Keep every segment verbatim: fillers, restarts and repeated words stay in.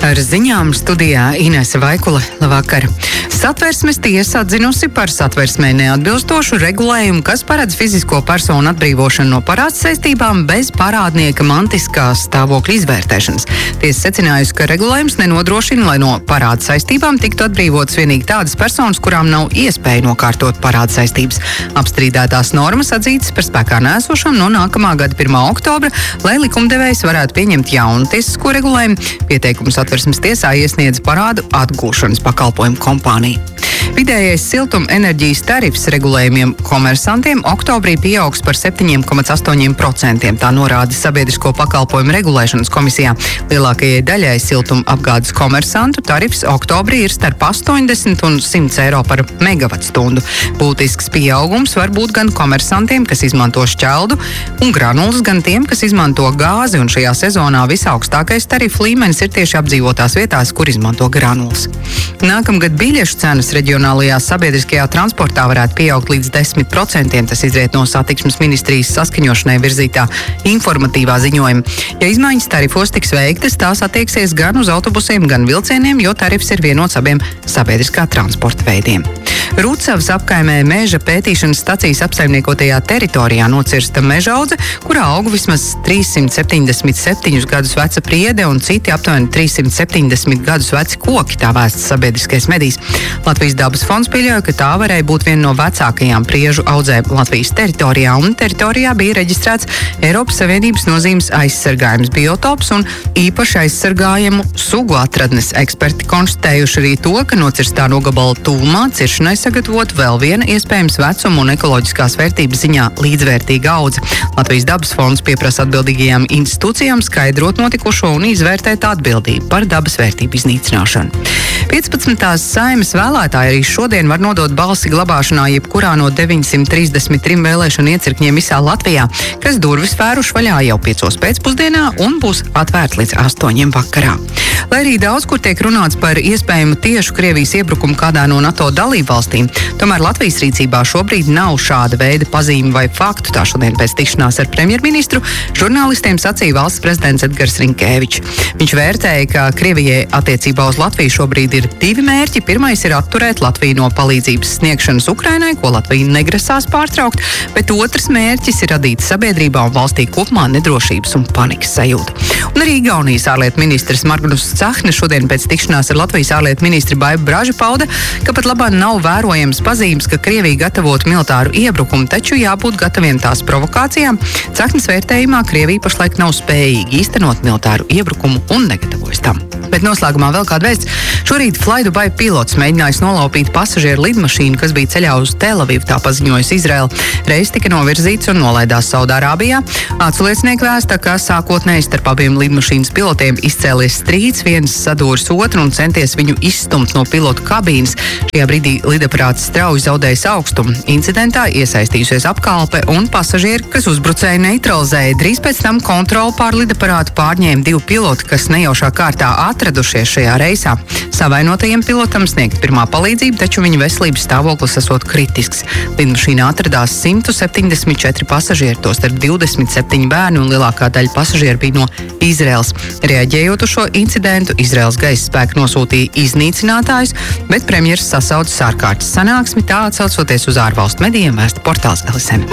Ar ziņām studijā Inese Vaikule. Labvakar. Satversmes tiesa atzinusi par satversmē neatbilstošu regulējumu, kas paredz fizisko personu atbrīvošanu no parādsaistībām bez parādnieka mantiskā stāvokļa izvērtēšanas. Tiesa secinājusi, ka regulējums nenodrošina, lai no parādsaistībām tiktu atbrīvotas vienīgi tādas personas, kurām nav iespēja nokārtot parādsaistības. Apstrīdētās normas atzītas par spēkā nēsošām no nākamā gada pirmā oktobra, lai likumdevējs varētu pieņemt jaunu tiesisko regulējumu. Pieteikumu Satversmes tiesā iesniedz parādu atgūšanas pakalpojumu kompānija. Vidējais siltuma enerģijas tarifs regulējumiem komersantiem oktobrī pieaugs par septiņi komats astoņi procenti, tā norāda Sabiedrisko pakalpojumu regulēšanas komisijā. Lielākajai daļai siltuma apgādes komersantu tarifs oktobrī ir starp astoņdesmit un simt eiro par megavatstundu. Būtisks pieaugums var būt gan komersantiem, kas izmanto šķeldu un granulas, gan tiem, kas izmanto gāzi, un šajā sezonā visaugstākais tarifu līmenis ir tieši apdzīvotās vietās, kur izmanto granulas. Nākamgad biļešu cenas reģionālajā sabiedriskajā transportā varētu pieaugt līdz desmit procentiem. Tas izriet no satiksmes ministrijas saskaņošanai virzītā informatīvā ziņojuma. Ja izmaiņas tarifos tiks veiktas, tās attieksies gan uz autobusiem, gan vilcieniem, jo tarifs ir vienots abiem sabiedriskā transporta veidiem. Rucavas apkaimē meža pētīšanas stacijas apsaimniekotajā teritorijā nocirsta mežaudze, kurā aug vismaz trīssimt septiņdesmit septiņus gadus veca priede un citi aptuveni trīssimt septiņdesmit gadus veci koki, tā vēsts sabiedriskais medijs. Latvijas dabas fonds pieļauj, ka tā varēja būt viena no vecākajām priežu audzēm Latvijas teritorijā, un teritorijā bija reģistrēts Eiropas Savienības nozīmes aizsargājums biotops un īpaši aizsargājamu sugu atradnes. Eksperti konstatējuši arī to, ka nocirstā nogabala tuvumā ciršanai sagatavot vēl viena iespējams vecuma un ekoloģiskās vērtības ziņā līdzvērtīga audze. Latvijas dabas fonds pieprasa atbildīgajām institūcijām skaidrot notikušo un izvērtēt atbildību par dabas vērtību iznīcināšanu. piecpadsmitās Saeimas vēlētāji arī šodien var nodot balsi glabāšanā jebkurā no deviņsimt trīsdesmit trim vēlēšanu iecirkņiem visā Latvijā, kas durvis vēruši vaļā jau piecos pēcpusdienā un būs atvērti līdz astoņiem vakarā. Lai arī daudz kur tiek runāts par iespējamu tiešu Krievijas iebrukumu kādā no NATO dalībvalstīm, tomēr Latvijas rīcībā šobrīd nav šāda veida pazīmi vai faktu. Tā šodien pēc tikšanās ar premjerministru žurnālistiem sacīja valsts prezidents Edgars Rinkēvičs. Viņš vērtēja, ka Krievijai attiecībā uz Latviju šobrīd ir divi mērķi. Pirmais ir atturēt Latviju no palīdzības sniegšanas Ukrainai, ko Latvija negrasās pārtraukt, bet otrs mērķis ir radīt sabiedrībā un valstī kopumā nedrošības un panikas sajūtu. Un arī Igaunijas ārlietu ministrs Margus Cahne šodien pēc tikšanās ar Latvijas ārlietu ministri Baibu Bražu pauda, ka pat labāk nav vērojams pazīmes, ka Krievija gatavotu militāru iebrukumu, taču jābūt gataviem tās provokācijām. Cahnes vērtējumā Krievija pašlaik nav spējīga īstenot militāru iebrukumu un negatavojas tam. Bet noslēgumā vēl kāda vēsts. Šorīt Flydubai pilots mēģinājis nolaupīt pasažieru lidmašīnu, kas bija ceļā uz Telavivu, tā paziņojusi Izraela. Reiz tika novirzīts un nolaidās Saudārābijā. Atsliecinieki vēsta, ka sākotnēji starp abiem lidmašīnas pilotiem izcēlies strīds, viens sadūris otru un centies viņu izstumt no pilotu kabīnes. Šajā brīdī lidaparāts strauji zaudējis augstumu. Incidentā iesaistījusies apkalpe un pasažieri, kas uzbrucēju neutralizēja. Drīz pēc tam kontroli pār lidaparātu pārņēma divi piloti, kas nejaušā kārtā atradušies šajā reisā. Savainotajiem pilotam sniegt pirmā palīdzība, taču viņa veselības stāvoklis esot kritisks. Lidmašīnā atradās simt septiņdesmit četri pasažieri, tostarp divdesmit septiņi bērni un lielākā daļa pasažieru bija no Izraels. Reaģējot uz šo incidentu, Izraels gaisa spēki nosūtīja iznīcinātājus, bet premjers sasaucis ārkārtas sanāksmi, tā atsaucoties uz ārvalstu medijiem vēsta portāls L S M.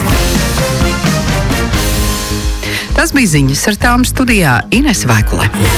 Tas bija ziņas, ar tām studijā Inese Vaikule.